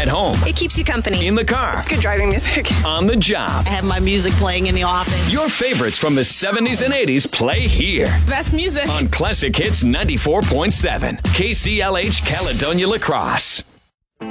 At home. It keeps you company. In the car. It's good driving music. On the job. I have my music playing in the office. Your favorites from the 70s and 80s play here. Best music. On Classic Hits 94.7. KCLH Caledonia La Crosse.